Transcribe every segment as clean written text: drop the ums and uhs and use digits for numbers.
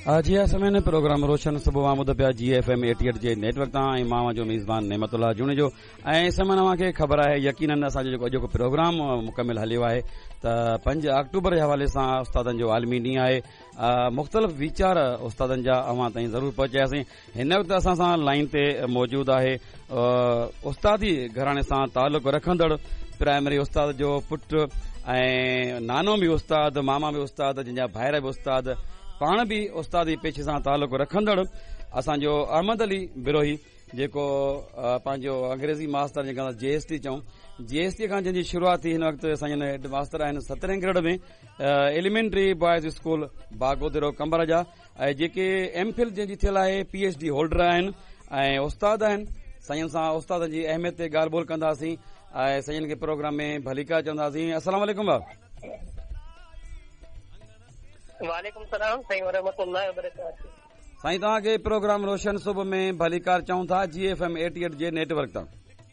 जी हाँ, समय ने प्रोग्राम रोशन सुबह आमुद पिया GFM 88 जे नेटवर्क तां मां जो मेज़बान नेमतुल्ला जुणे जो ऐं समय तव्हांखे ख़बर आहे यकीनन असांजो जेको अॼोको प्रोग्राम मुकमिल हलियो आहे त 5 अक्टूबर जे हवाले सां उस्तादनि जो आलमी ॾींहुं आहे। मुख़्तलिफ़ वीचार उस्तादनि जा अवां ताईं ज़रूरु पहुचायासीं। हिन वक़्तु असां सां लाइन ते मौजूदु आहे उस्तादी घराणे सां तालुक़ रखंदड़ प्राइमरी उस्ताद जो पुटु ऐं नानो बि उस्ताद, मामा बि उस्ताद, जंहिंजा भाइर बि उस्ताद, पाण बि उस्तादी पेशे सां तालुक़ रखंदड़ असांजो अहमद अली बिरोही, जेको पंहिंजो अंग्रेज़ी मास्टर जेका JST चऊं, JST खां जंहिंजी शुरूआत थी हिन वक़्तु असांजा हेड मास्टर आहिनि 17 ग्रेड में एलिमेंट्री बॉयज़ स्कूल बागोदरो कंबर जा, ऐं जेके MPhil जंहिंजी थियल आहे PhD होल्डर आहिनि ऐं उस्ताद आहिनि। साईं सां उस्तादनि जी अहमियत ते ॻाल्हि ॿोल कंदासीं ऐं साईं खे प्रोग्राम में भलीका चवंदासीं। अस्सलाम वालेकुम भाउ। वालेकुम सलाम साईं रहमतुल्लाहि व बरकातहू। साईं तव्हांखे प्रोग्राम रोशन सुबह में भलीकार चऊं था GFM 88 जे नेटवर्क तां।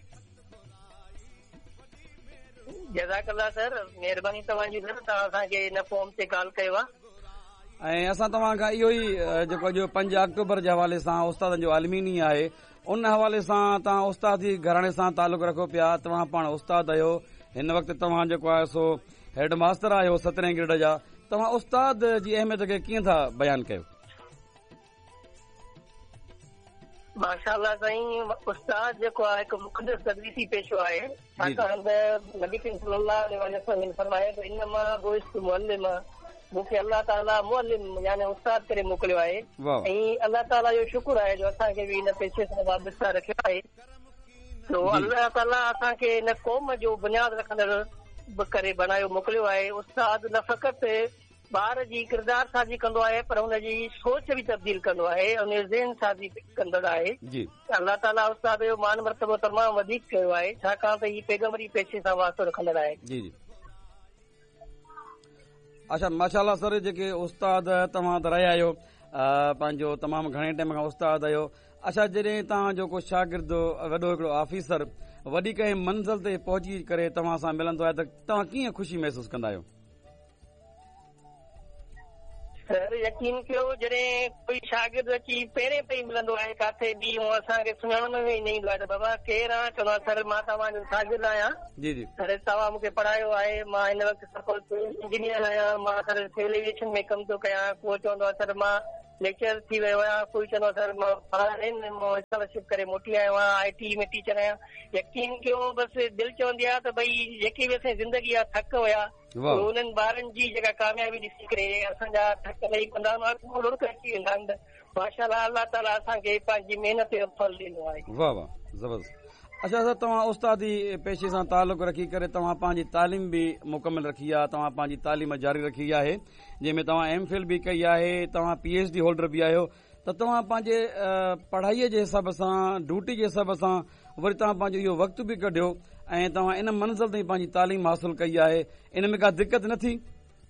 जज़ाकल्ला सर, महिरबानी तव्हांजी सर, तव्हां असांखे हिन फॉर्म ते ॻाल्हि कयो आहे। ऐं असां तव्हां खां इहो ई जेको अॼु 5 अक्टूबर जे हवाले सां उस्तादनि जो आलमी ॾींहुं आहे, उन हवाले सां तव्हां उस्तादी घराणे सां तालुक़ रखो पिया। तव्हां पाण उस्ताद आहियो, हिन वक़्तु तव्हां जेको आहे सो हेड मास्टर आहियो 17 ग्रेड जा। तव्हां उस्ताद जी अहमियत खे कीअं था बयानु कयो? माशाअल्लाह साईं, उस्ताद जेको आहे हिकु मुक़दस तदरीसी पेशो आहे। छाकाणि त नबी सल्लल्लाहु अलैहि वसल्लम फरमायो त इन्नमा बुइस्तु मुअल्लिम, मूंखे अल्लाह ताला मुअल्लिम यानी उस्ताद करे मोकिलियो आहे। ऐं अल्लाह ताला जो शुक्र आहे जो असांखे बि हिन पेशे सां वाबस्ता रखियो आहे। तो अल्लाह ताला असांखे हिन क़ौम जो बुनियाद रखंदड़ करे बनायो मोकिलियो आहे। उस्ताद न फ़क़ति ॿार जी किरदार साज़ी कंदो आहे, पर हुनजी सोच बि तब्दील कंदो आहे, हुन ज़हन साज़ी कंदड़ आहे। अल्लाह ताला उस्ताद जो मान मर्तबो तमामु वधीक कयो आहे, छाकाणि त हीअ पैगम्बरी पेशे सां वास्तो रखंदड़ आहे। अच्छा, माशाअल्लाह सर, जेके उस्ताद तव्हां त रहिया आहियो, पंहिंजो तमामु घणे टाइम खां उस्ताद आहियो। अच्छा, जॾहिं तव्हांजो को शागिर्द वॾो हिकिड़ो ऑफिसर वॾी कंहिं मंज़िल ते पहुची करे तव्हां सां मिलंदो आहे त तव्हां कीअं ख़ुशी महसूस कंदा आहियो? सर यकीन कयो, जॾहिं कोई शागिर्द अची पहिरें पई मिलंदो आहे काथे बि, ऐं असांखे सुञाणण में ई न ईंदो आहे त बाबा केरु आहे, चवंदो आहे सर मां तव्हांजो शागिर्द आहियां। सर तव्हां मूंखे पढ़ायो आहे, मां हिन वक़्तु इंजीनियर आहियां, मां सर सिविल एविएशन में कमु थो कयां। को चवंदो आहे सर मां लेक्चर थी वियो आहियां, कोई चवंदो आहे सर मां स्कॉलरशिप करे मोटी आयो आहियां, IT में टीचर आहियां। यकीन कयो, बसि दिलि चवंदी आहे त भई जेके बि असांजी ज़िंदगी जा थक हुया, उन्हनि ॿारनि जी जेका कामयाबी ॾिसी करे असांजा थक लही पवंदा अची वेंदा आहिनि। माशाअल्लाह, अल्लाह ताला असांखे पंहिंजी महिनत जो फल ॾिनो आहे। वाह वाह, ज़बरदस्त। अच्छा सर, तव्हां उस्तादी पेशे सां तालुक़ रखी करे तव्हां पंहिंजी तालीम बि मुकमिल रखी आहे, तव्हां पंहिंजी तालीम जारी रखी आहे, जंहिंमें तव्हां MPhil बि कई आहे, तव्हां PhD होल्डर बि आहियो। त तव्हां पंहिंजे पढ़ाईअ जे हिसाब सां, ड्यूटी जे हिसाब सां वरी तव्हां पंहिंजो इहो वक़्तु बि कढियो ऐं तव्हां इन मंज़िल ताईं पंहिंजी तालीम हासिल कई आहे, इन में का दिक़त न थी?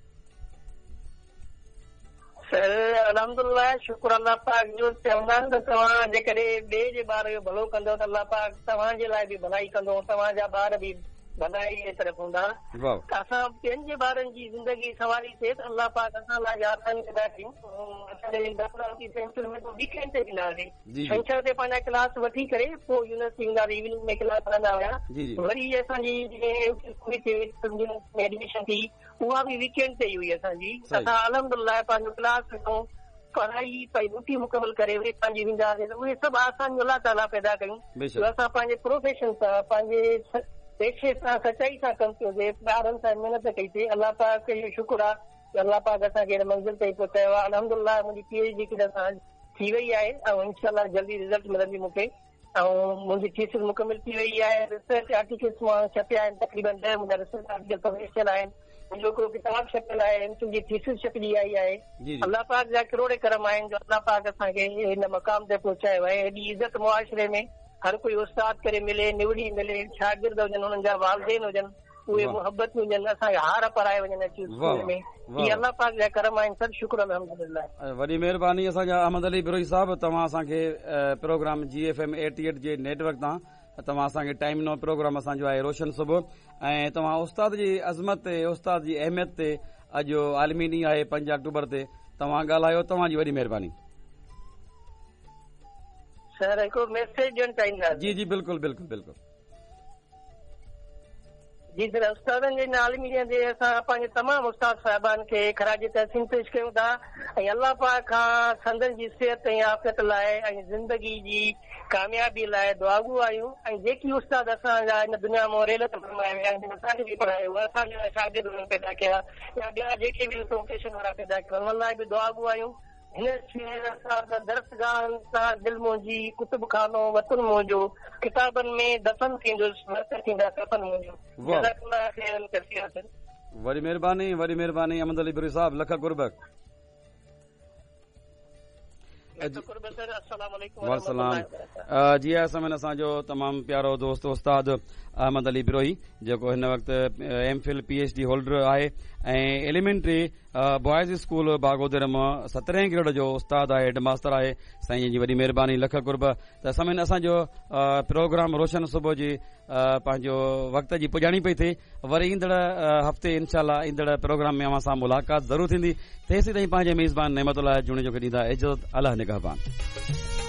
सर अल्हम्दुलिल्लाह, शुक्र अल्लाह पाक जो। चवंदा आहिनि त तव्हां जेकॾहिं ॿिए जे ॿार जो भलो कंदो त अल्लाह पाक तव्हांजे लाइ बि भलाई कंदो, तव्हांजा ॿार बि भलाई जे तरफ़ हूंदा। असां ॿियनि जे ॿारनि जी ज़िंदगी सवारी थिए त अल्लाह पाक असां लाइ आसानी पैदा कयूं। सेंटर में वीकेंड ते ॾींदासीं, छंछर ते पंहिंजा क्लास वठी करे पोइ यूनिवर्सिटी ईंदासीं, इवनिंग में क्लास हलंदा हुया। वरी असांजी एडमिशन थी, उहा बि वीकेंड ते ई हुई असांजी। असां अल्हम्दुलिल्लाह पंहिंजो क्लास ॾिठो, पढ़ाई पई ड्यूटी मुकमल करे वरी पंहिंजी वेंदासीं। उहे सभु आसानी अल्लाह ताला पैदा कयूं। असां पंहिंजे प्रोफेशन सां, पंहिंजे पेशे सां सचाई सां कमु कयोसीं, ॿारनि सां महिनत कईसीं। अल्लाह पाक जो शुक्र आहे, अल्लाह पाक असांखे हिन मंज़िल ताईं पहुचायो आहे। अल्हम्दुलिल्लाह मुंहिंजी PhD सां थी वई आहे ऐं इंशाअल्लाह जल्दी रिज़ल्ट मिलंदी मूंखे। ऐं मुंहिंजी थीसिस मुकमिल थी वई आहे। रिसर्च आर्टिकल्स मां छपिया आहिनि, तक़रीबन 10 मुंहिंजा रिसर्च आर्टिकल पब्लिश थियल आहिनि। मुंहिंजो हिकिड़ो किताब छपियल आहे, मुंहिंजी थीसिस छपजी आई आहे। अल्लाह पाक जा करोड़े करम आहिनि जो अल्लाह पाक असांखे हिन मक़ाम ते पहुचायो आहे। हेॾी इज़त मुआशरे में हर कोई उस्ताद करे मिले, निवड़ी मिले, शागिर्द हुजनि, हुननि जा वालिदैन हुजनि, उहे मुहबत हुजनि, असांखे हार पराए वञनि अची स्कूल में। अल्लाह पाक जा करम आहिनि सर, शुक्र अल्हम्दुलिल्लाह। वॾी महिरबानी असांजा अहमद अली बिरोही साहब, तव्हां असांखे प्रोग्राम GFM 88 जे नेटवर्क तां तव्हां असांखे टाइम नो प्रोग्राम असांजो आहे रोशन सुबुह, ऐं तव्हां उस्ताद जी अज़मत ते, उस्ताद जी अहमियत ते, अॼु आलमी ॾींहुं आहे 5 अक्टूबर ते, तव्हां ॻाल्हायो, तव्हांजी वॾी महिरबानी। सर हिकु मैसेज ॾियणु चाहींदासीं। जी जी बिल्कुलु बिल्कुलु बिल्कुलु। जी सर, उस्तादनि जे नाले ते असां पंहिंजे तमामु उस्ताद साहिबान खे ख़राज तहसीन पेश कयूं था ऐं अल्लाह पाक खां संदनि जी सिहत ऐं आफ़ियत लाइ ऐं ज़िंदगी जी कामयाबी लाइ दुआगू आहियूं। ऐं जेकी उस्ताद असांजा हिन दुनिया में रेलत फरमाया विया आहिनि, असांखे बि पढ़ायो, असांजा शागिर्द पैदा कया या ॿिया जेके बि प्रोफेशन वारा पैदा कया, हुन लाइ बि दुआगू आहियूं। हिन शहर असां दरसगाह सां दिल मुंहिंजी कुतुब खानो वतन मुंहिंजो किताबनि में दफ़न थींदुसि मरकज़ थींदा कफ़न मुंहिंजो। वरी महिरबानी, वरी महिरबानी अहमद अली बुरी साहब, लख कुर्बक। जी असां असांजो तमामु प्यारो दोस्त उस्ताद अहमद अली बिरोही जेको हिन वक़्तु MPhil PhD होल्डर आहे ऐं एलिमेंट्री बॉयज़ स्कूल बागोदर मां 17 ग्रेड जो उस्ताद आहे, हेड मास्टर आहे। साईं जी वॾी महिरबानी, लख कुर्ब। त समें असांजो प्रोग्राम रोशन सुबुह जी पंहिंजो वक़्त जी पुॼाणी पई थिए। वरी ईंदड़ हफ़्ते इनशाला ईंदड़ प्रोग्राम में असां मुलाक़ात ज़रूरु थींदी। तेसीं ताईं पंहिंजे मेज़बान नेमतुल्लाह जूणे जो ॾींदा इजाज़त। अल्लाह निगहबान।